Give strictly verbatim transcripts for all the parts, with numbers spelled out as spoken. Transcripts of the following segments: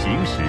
行时。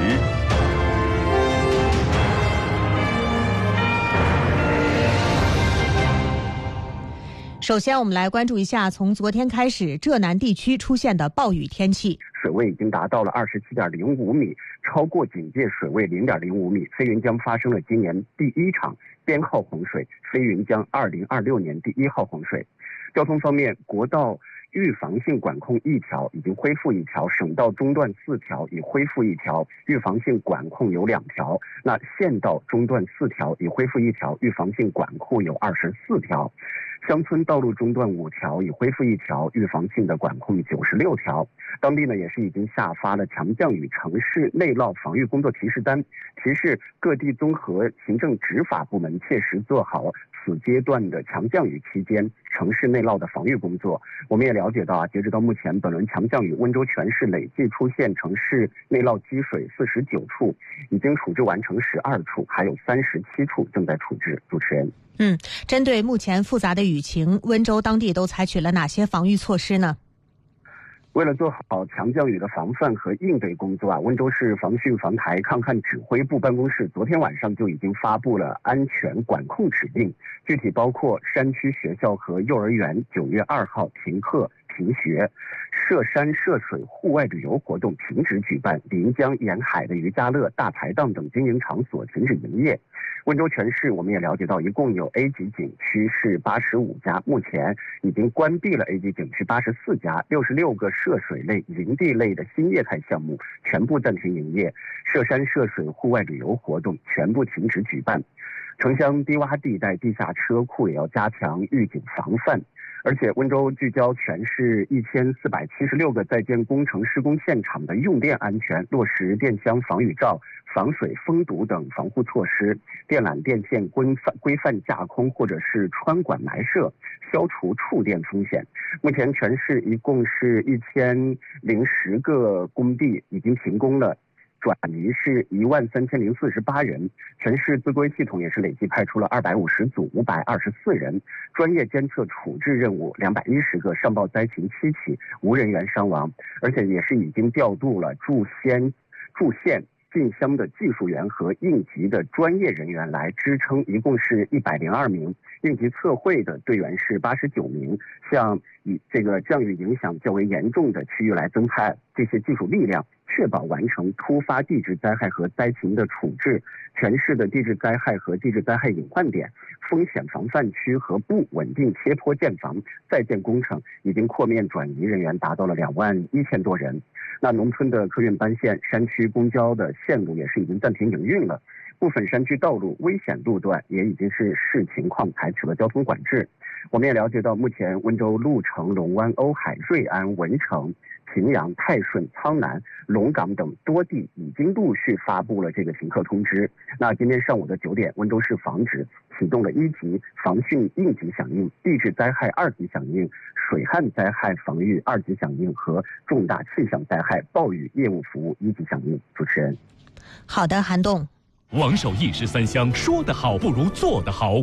首先，我们来关注一下从昨天开始浙南地区出现的暴雨天气。 水位已经达到了二十七点零五米，超过警戒水位零点零五米。飞云江发生了今年第一场编号洪水，飞云江二零二六年第一号洪水。交通方面，国道预防性管控一条已经恢复一条，省道中段四条已恢复一条，预防性管控有两条。那县道中段四条已恢复一条，预防性管控有二十四条。乡村道路中段五条已恢复一条，预防性的管控九十六条。当地呢也是已经下发了强降雨城市内涝防御工作提示单，提示各地综合行政执法部门切实做好此阶段的强降雨期间城市内涝的防御工作。我们也了解到啊，截止到目前，本轮强降雨温州全市累计出现城市内涝积水四十九处，已经处置完成十二处，还有三十七处正在处置。主持人， 嗯，针对目前复杂的雨情，温州当地都采取了哪些防御措施呢？ 为了做好强降雨的防范和应对工作啊，温州市防汛防台抗旱指挥部办公室昨天晚上就已经发布了安全管控指令，具体包括山区学校和幼儿园九月二号停课停学，涉山涉水户外旅游活动停止举办，临江沿海的渔家乐、大排档等经营场所停止营业。温州全市我们也了解到，一共有 A 级景区是八十五家，目前已经关闭了 A 级景区八十四家，六十六个涉水类、营地类的新业态项目全部暂停营业，涉山涉水户外旅游活动全部停止举办。城乡低洼地带地下车库也要加强预警防范。而且温州聚焦全市一千四百七十六个在建工程施工现场的用电安全，落实电箱防雨罩、防水封堵等防护措施，电缆电线规范规范架空或者是穿管埋设，消除触电风险。目前全市一共是一千零十个工地已经停工了，转移是一万三千零四十八人，全市自规系统也是累计派出了二百五十组五百二十四人，专业监测处置任务两百一十个，上报灾情七起，无人员伤亡。而且也是已经调度了驻县、驻县、进乡的技术员和应急的专业人员来支撑，一共是一百零二名。应急测绘的队员是八十九名，向以这个降雨影响较为严重的区域来增派这些技术力量，确保完成突发地质灾害和灾情的处置。全市的地质灾害和地质灾害隐患点、风险防范区和不稳定贴坡建房在建工程已经扩面转移人员达到了两万一千多人。那农村的客运班线、山区公交的线路也是已经暂停营运了，部分山区道路危险路段也已经是视情况采取了交通管制。我们也了解到，目前温州鹿城、龙湾、瓯海、瑞安、文成、平阳、泰顺、苍南、龙岗等多地已经陆续发布了这个停课通知。那今天上午的九点，温州市防指启动了一级防汛应急响应、地质灾害二级响应、水旱灾害防御二级响应和重大气象灾害暴雨业务服务一级响应。主持人， 好的，韩栋。 王守义十三香，说得好不如做得好。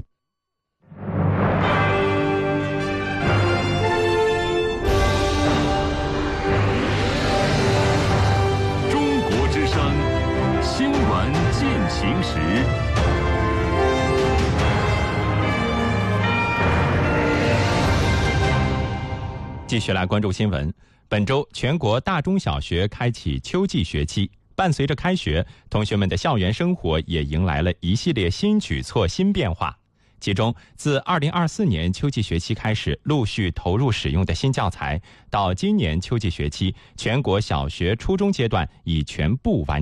中国之声，新闻进行时。 继续来关注新闻。本周全国大中小学开启秋季学期，伴随着开学，同学们的校园生活也迎来了一系列新举措、新变化。其中，自二零二四年秋季学期开始陆续投入使用的新教材，到今年秋季学期，全国小学、初中阶段已全部完